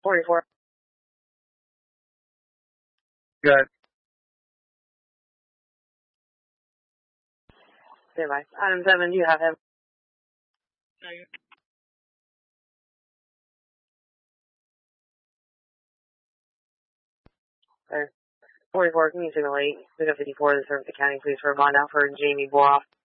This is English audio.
44. Good. Stand by. Item 7, you have him. Okay. 44, can you signal 8? 54 to serve the county police for a bond out for Jamie Boroff.